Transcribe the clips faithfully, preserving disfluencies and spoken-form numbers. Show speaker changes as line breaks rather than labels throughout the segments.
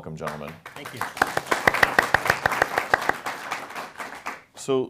welcome, gentlemen.
Thank you.
So,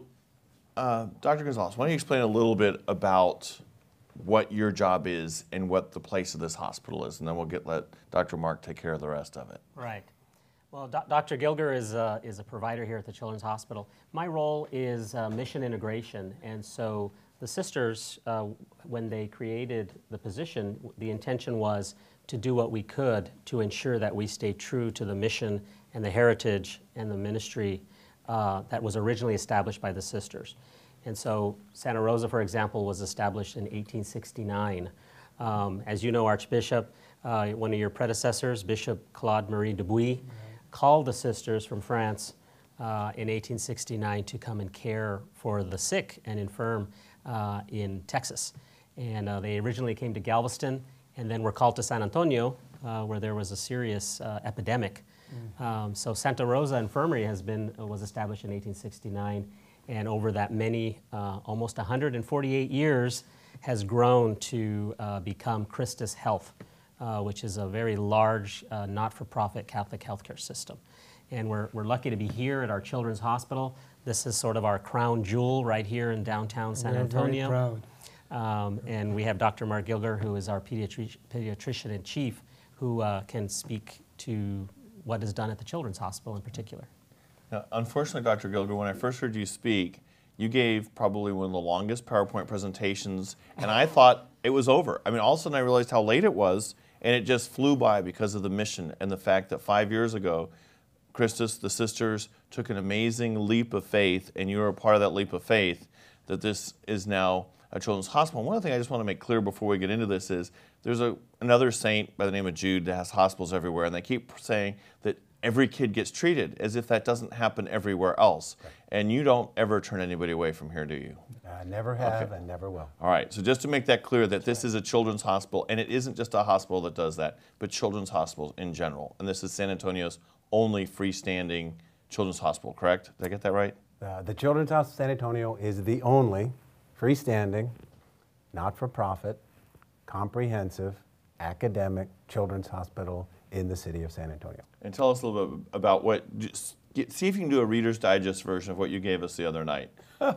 uh, Doctor Gonzalez, why don't you explain a little bit about what your job is and what the place of this hospital is, and then we'll get let Doctor Mark take care of the rest of it.
Right. Well, Do- Doctor Gilger is a, is a provider here at the Children's Hospital. My role is uh, mission integration, and so the sisters, uh, when they created the position, the intention was to do what we could to ensure that we stay true to the mission and the heritage and the ministry uh, that was originally established by the sisters. And so Santa Rosa, for example, was established in eighteen sixty-nine. Um, as you know, Archbishop, uh, one of your predecessors, Bishop Claude Marie Dubuis, called the sisters from France uh, in eighteen sixty-nine to come and care for the sick and infirm uh, in Texas. And uh, they originally came to Galveston and then were called to San Antonio, uh, where there was a serious uh, epidemic. Mm. Um, so Santa Rosa Infirmary has been, uh, was established in eighteen sixty-nine, and over that many, uh, almost one hundred forty-eight years, has grown to uh, become Christus Health, uh, which is a very large, uh, not-for-profit Catholic healthcare system. And we're, we're lucky to be here at our Children's Hospital. This is sort of our crown jewel right here in downtown San
We're
Antonio.
very proud.
Um, and we have Doctor Mark Gilger, who is our pediatri- pediatrician-in-chief, who uh, can speak to what is done at the Children's Hospital in particular.
Now, unfortunately, Doctor Gilger, when I first heard you speak, you gave probably one of the longest PowerPoint presentations, and I thought it was over. I mean, all of a sudden I realized how late it was, and it just flew by because of the mission and the fact that five years ago, Christus, the sisters, took an amazing leap of faith, and you were a part of that leap of faith, that this is now a children's hospital. And one thing I just want to make clear before we get into this is there's a, another saint by the name of Jude that has hospitals everywhere, and they keep saying that every kid gets treated, as if that doesn't happen everywhere else. Okay. And you don't ever turn anybody away from here, do you?
I never have
Okay.
and never will.
All right, so just to make that clear that this is a children's hospital, and it isn't just a hospital that does that, but children's hospitals in general. And this is San Antonio's only freestanding children's hospital, correct? Did I get that right?
Uh, the Children's Hospital of San Antonio is the only freestanding, not-for-profit, comprehensive, academic children's hospital in the city of San Antonio.
And tell us a little bit about what, just get, see if you can do a Reader's Digest version of what you gave us the other night.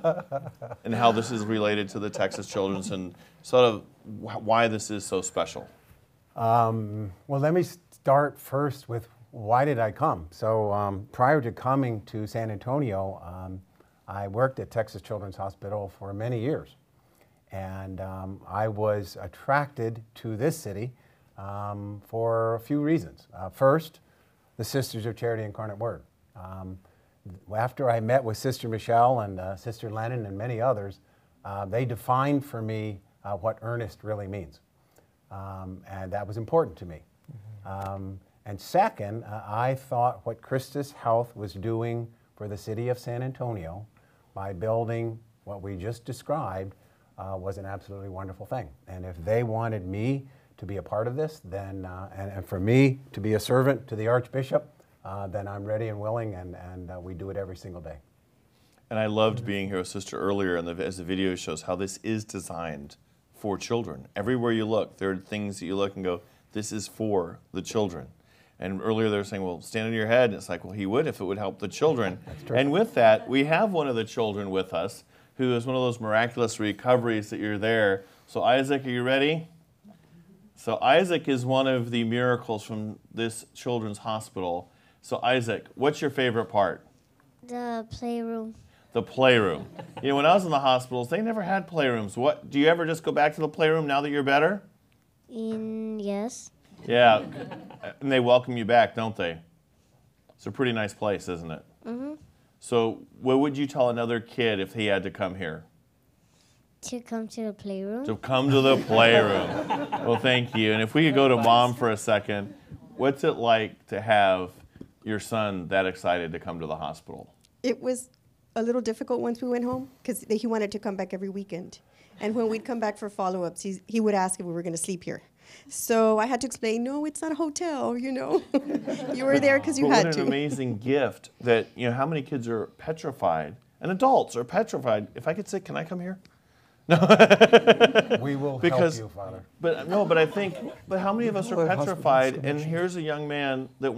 And how this is related to the Texas Children's and sort of wh why this is so special.
Um, well, let me start first with why did I come? So um, prior to coming to San Antonio, um, I worked at Texas Children's Hospital for many years. And um, I was attracted to this city um, for a few reasons. Uh, first, the Sisters of Charity Incarnate Word. Um, after I met with Sister Michelle and uh, Sister Lennon and many others, uh, they defined for me uh, what earnest really means. Um, and that was important to me. Mm-hmm. um, and second, uh, I thought what Christus Health was doing for the city of San Antonio by building what we just described uh, was an absolutely wonderful thing. And if they wanted me to be a part of this, then, uh, and, and for me to be a servant to the Archbishop, uh, then I'm ready and willing, and, and uh, we do it every single day.
And I loved being here with Sister earlier, and the, as the video shows, how this is designed for children. Everywhere you look, there are things that you look and go, this is for the children. And earlier they were saying, well, stand on your head. And it's like, well, he would if it would help the children.
That's true.
And with that, we have one of the children with us who is one of those miraculous recoveries that you're there. So Isaac, are you ready? So Isaac is one of the miracles from this children's hospital. So Isaac, what's your favorite part?
The playroom.
The playroom. You know, when I was in the hospitals, they never had playrooms. What, do you ever just go back to the playroom now that you're better?
In, yes.
Yeah, and they welcome you back, don't they? It's a pretty nice place, isn't it?
Mm-hmm.
So what would you tell another kid if he had to come here?
To come to the playroom.
To come to the playroom. Well, thank you. And if we could go to Mom for a second, what's it like to have your son that excited to come to the hospital?
It was a little difficult once we went home because he wanted to come back every weekend. And when we'd come back for follow-ups, he, he would ask if we were going to sleep here. So I had to explain, no, it's not a hotel, you know. You were there because you
but
had
what
to.
an amazing gift that, you know, how many kids are petrified, and adults are petrified. If I could say, can I come here? No.
We will
Because-
help you, Father.
But no, but I think, but how many of us are petrified, and here's a young man that